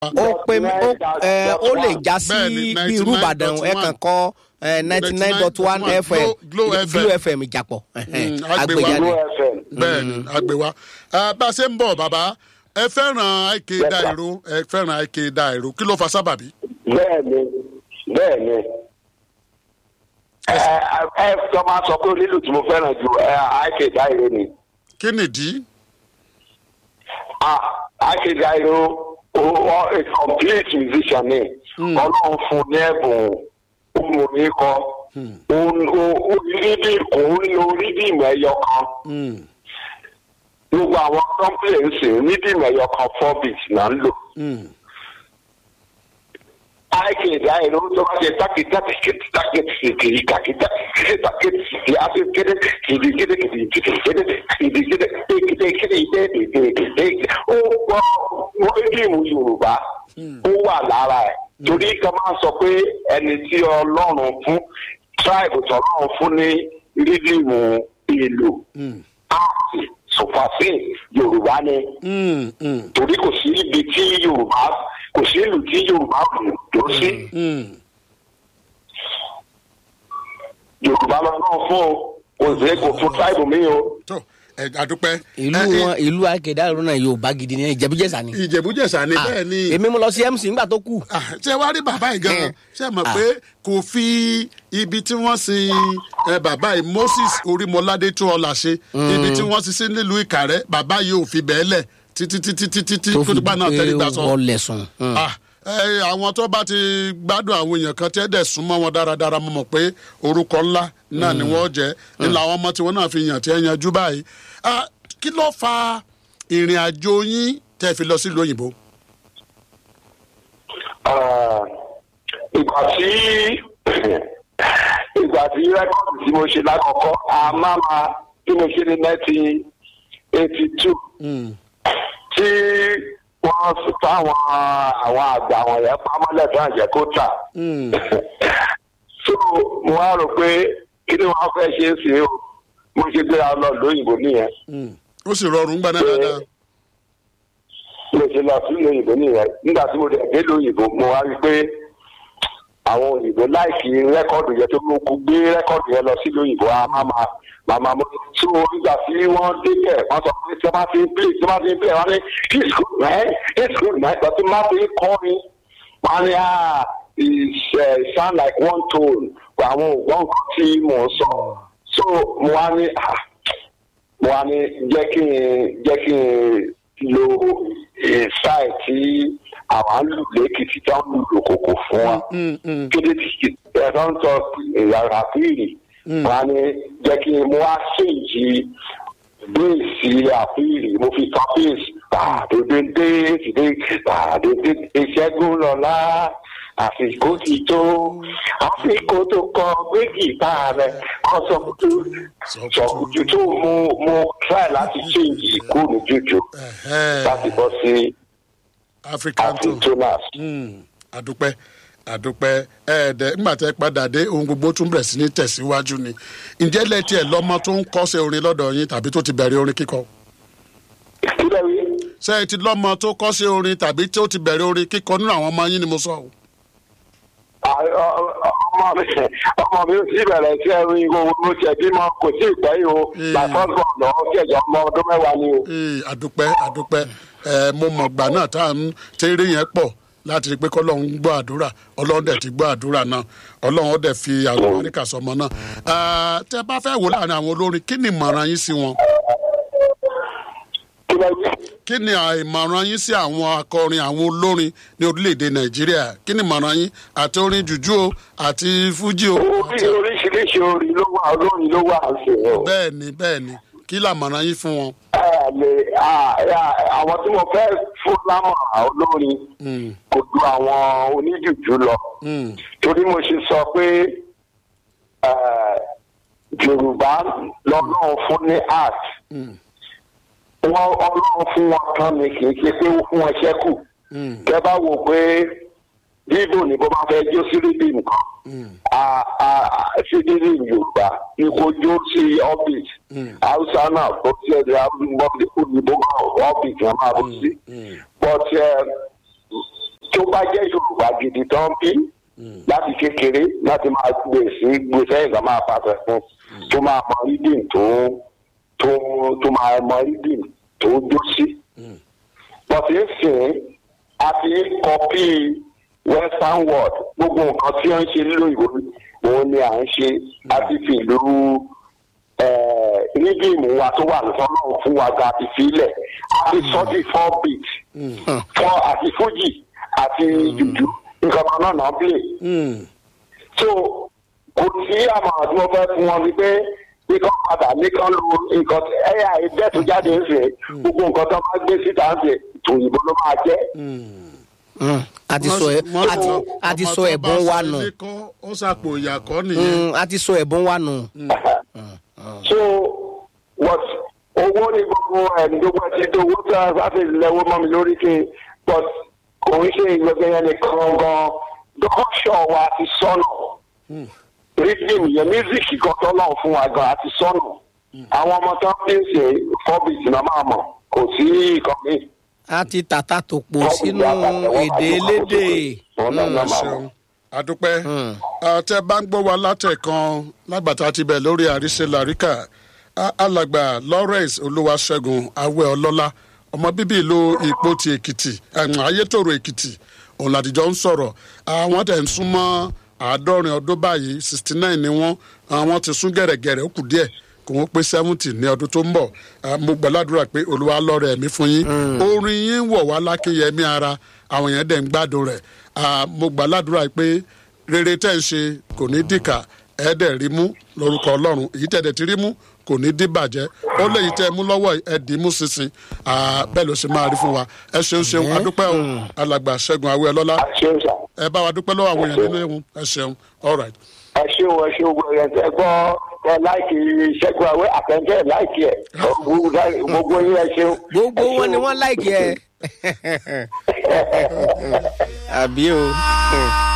ó pé ó lè já sí bí irú Ìbàdàn ẹ kàn kọ 99.1 FM Glo FM ìjàpọ̀ àgbéwá bẹ́ẹ̀ni àgbéwá bá a ṣe ń bọ̀ bàbá ẹ fẹ́ràn IK Dairo kí ló fa sábàbí. bẹ́ẹ̀ni ẹ sọ máa sọ pé onílù tí mo fẹ́ràn ju IK Dairo ni. kí nìdí. IK Dairo a complete musician ni Ọlọ́run fún ní ẹ̀bùn òmùmí kọ òun lo rídìmù ẹyọ kan gbogbo àwọn kọ́ńpìlẹ̀ ń sìn rídìmù ẹyọ kan 4 beats náà ń lò. IK Dairo tó bá ṣe rídìmù Yorùbá ó wà lára ẹ̀ torí ká máa sọ pé ẹni tí Ọlọ́run fún tribe tọ́lọ́run fún ní rídìmù èlò àti sọfàṣìn Yorùbá ni torí kò sí ibi tí Yorùbá kò sí ìlú tí Yorùbá kò sí Yorùbá lọ́nà fún òṣèré kò fún tribe mi o. àdúpẹ́. ìlú IK Dairo náà Yorùbá gidi ni Ìjẹ̀bú-Jẹ̀ṣà ni. Ìjẹ̀bú-Jẹ̀ṣà ni bẹ́ẹ̀ ni. èmi mo lọ sí MC nígbà tó kù. ṣé wàá rí bàbá yìí gan-an ṣé mọ̀ pé kò fi ibi tí wọ́n sin bàbá yìí Moses Orímọládé tó ọlà ṣe ibi tí wọ́n sin sí nílùú Ìkàrẹ́ bàbá yìí ò fi bẹ́ẹ̀ lẹ̀ títí tó ti bá náà tẹ́lẹ̀ gbà sọ. tó fi ọlẹ̀ sùn. àwọn tó bá ti gbádùn àwọn èèyàn kan tẹ́ dẹ̀ súnmọ́ wọn dáradára mo mọ̀ pé orúkọ ńlá náà ni wọ́n jẹ́ ńlá àwọn ọmọ tí wọ́n náà fi yàn tí ẹ yanjú báyìí. kí ló fa ìrìn àjò yín tẹ́ fi lọ sílùú òyìnbó. ìgbà tí rẹ́kọ̀dù tí mo ṣe lákọ̀ọ́kọ́ àmàmà tí mo ṣe ní 1982 tí wọ́n fáwọn àwọn àgbà àwọn yẹn pamọ́lẹ̀ fún àjẹkóta so mo wá rò pé kí ni wọ́n fẹ́ ṣe é sí o mo ṣe gbéra lọ lóyìnbó nìyẹn. ó sì rọrùn gbà náà dáadáa. mo ṣe lọ sí lóyìnbó nìyẹn nígbà tí mo dẹ̀ dé lóyìnbó mo wá rí pé àwọn òyìnbó láìkí rẹ́kọ̀dù yẹn tó mú kú gbé rẹ́kọ̀dù yẹn lọ sí lóyìnbó màmá mo so nígbà tí wọ́n débẹ̀ wọ́n sọ pé tí wọ́n bá fi ń play wọ́n ní it's good man but tí wọ́n bá fi ń kọrin wọ́n ní it sound like one tone àwọn ògbọ́n kan tí mò ń sọ so mo wá ní jẹ́ kí n lo style tí àwọn lù lẹ́kìtì tí wọ́n lù lòkòkò fún wa kéde tí ẹ̀rọ ń sọ ìyàrá fìrì wọ́n ní jẹ́ kí n mú wá ṣèǹjì bẹ́ẹ̀sì àfìrì mo fi kan bẹ́ẹ̀sì pàdédé ìṣẹ́gun lọ́la àsìkò ti tó àsìkò tó kọ gbé gìtá rẹ kọ sọkùtù tó mo try láti change ìkóònù jòjò láti bọ́ sí African toners. àdúpẹ́ ẹ̀ẹ́dẹ̀ nígbà tẹ́ padà dé ohun gbogbo tún bẹ̀rẹ̀ sí ní tẹ̀síwájú ni ǹjẹ́ lẹ́tí ẹ̀ lọ́mọ tó ń kọ́ṣẹ́ orin lọ́dọ̀ yín tàbí tó ti bẹ̀rẹ̀ orin kíkọ. ṣé ẹ ti lọ́mọ tó kọ́ṣẹ́ orin tàbí tó ti bẹ̀rẹ̀ orin kíkọ nínú àwọn ọmọ yín ni mo sọ o. ọmọ mi ò sí bẹ̀rẹ̀ sí ẹ̀rù ìwò ló jẹ́ bímọ kò sí ìpẹ́ yìí o làfọ́sọ̀ lọ́wọ́ kẹjọ ọmọ ọdún mẹ́wàá ni o. àdúpẹ́ mo mọ̀ gbà náà tá à ń tẹ́rẹ́ yẹn pọ̀ láti rí i pé kọ́lọ́hún gbọ́ àdúrà ọlọ́run dẹ̀ ti gbọ́ àdúrà náà ọlọ́run dẹ̀ fi àlùbáríkà sọmọ náà. tẹ́ bá fẹ́ wò láàrin àwọn olórin kí ni ìmọ̀ràn yín sí wọn? kí ni ìmọ̀ràn yín sí àwọn akọrin àwọn olórin ní orílẹ̀-èdè Nàìjíríà kí ni ìmọ̀ràn yín àti orin jùjú o àti fújì o. oríṣiríṣi orin ló wà olórin ló wà ṣe o. bẹ́ẹ̀ni kí làmọ̀ràn yín fún wọn. àwọn tí mo fẹ́ fún lámọ̀ràn olórin kò ju àwọn oníjùjú lọ torí mo ṣe sọ pé Yorùbá lọ́lọ́run fún ní art wọn Ọlọ́run fún wọn kan ni kì í ṣe pé ó fún wọn ṣẹ́kù tẹ́ bá wò pé bíbò ní bó bá fẹ́ jó sí rídì nǹkan sí rídì Yorùbá ní kò jó sí orbit Hausa náà bó ti ẹ̀dẹ̀ òyìnbó kan orbit yẹn máa bó sí but tó bá jẹ́ Yorùbá gidi tán bí láti kékeré láti máa gbèsè ìgbà máa pàṣẹ fún tó máa mọ rídìn tó máa mọ rídìn tó dó sí. bọ́sì ń sìn àti kọ́pì western world gbogbo nǹkan tí wọ́n ń ṣe nílò ìwé òun ni à ń ṣe àti fi ìlú rídìmù wa tó wà lọ́wọ́ fún wa ga àti filẹ̀ àti sọ́dí 4 beat àti fújì àti jùjú nǹkan kan náà náà play. so kò sí àmọ̀ràn tí wọ́n fẹ́ fún wọn wípé nǹkan padà nìkan lo nǹkan ẹ̀yà ẹgbẹ́ tó jáde ń fẹ́ gbogbo nǹkan tó máa gbé síta ń fẹ́ tòyìnbó ló máa jẹ́. a ti sọ ẹ̀bùn wa nù. ó sàpò ìyàkọ́ nìyẹn. a ti sọ ẹ̀bùn wa nù. so what owó ní gbogbo ẹ̀ẹ́dógún ẹtí tó owó tí a bá fi lẹ́wọ́ mọ́ mi lórí kí but kò ń ṣe ìgbẹ́gbẹ́ yẹn nìkan gan dọ́kọ̀ṣọ́ wa ti sọnù rhythm yẹn music kan tó náà fún wa gan àti sọnù àwọn ọmọ tó ń ṣe 4 beat náà máa mọ̀ kò sí ìkan mi. a ti tàtà tó pọ̀ sínú èdè elédè. adúpẹ́ tẹ́ bá ń gbọ́ wa látẹ̀kan lágbàtà ti bẹ̀ lórí àríṣe làríkà alàgbà Lawrence Olúwaṣẹ́gun awẹ́ ọlọ́lá ọmọ bíbí ìlú Ìpótì Èkìtì Ayétòrò Èkìtì òun làdìjọ́ ń sọ̀rọ̀ àwọn tẹ̀ ń súnmọ́ 70 ọdún báyìí 69 ni wọ́n ti sún gẹ̀rẹ́gẹ̀rẹ́ ó kù díẹ̀ kò wọ́n pé 70 ní ọdún tó ń bọ̀ mo gbàládùra pé Olúwa lọ́rẹ̀ ẹ̀mí fún yín orin yín wọ̀ wá lákéyẹmí ara àwọn èèyàn dẹ̀ ń gbádùn rẹ̀ mo gbàládùra pé rere tẹ́ ń ṣe kò ní dìkà ẹ̀ẹ́dẹ̀ rí mú lórúkọ Ọlọ́run èyí tẹ̀dẹ̀ ti rí mú kò ní dìbàjẹ́ ó lè yí tẹ́ mú lọ́wọ́ ẹ̀dín mú sísìn bẹ́ẹ̀ ló ṣe máa rí fún wa ẹ ṣeun adúpẹ́ o alàgbà Ṣẹ́gun awẹ́ ọlọ́lá ẹ bá wa dúpẹ́ lọ́wọ́ àwọn èèyàn nínú ẹ̀hún ẹ ṣeun all right. ẹ ṣeun ẹ gbọ́ ẹ láìkì Ṣẹ́gun awẹ́ àtẹ̀jẹ́ láìkì ẹ̀ gbogbo yín ẹ ṣeun. gbogbo wọn ni wọ́n láìkì ẹ. àbí o.